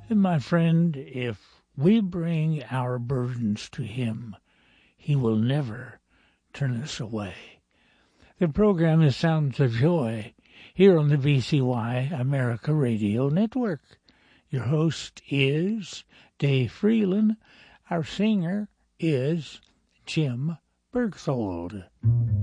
And my friend, if we bring our burdens to him, he will never turn us away. The program is Sounds of Joy here on the VCY America Radio Network. Your host is Dave Freeland. Our singer is Jim Bergthold.